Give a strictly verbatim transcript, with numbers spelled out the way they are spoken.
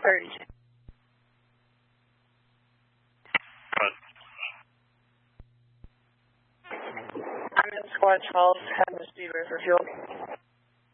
thirty-two. I'm in Squad twelve, having a speedway for fuel.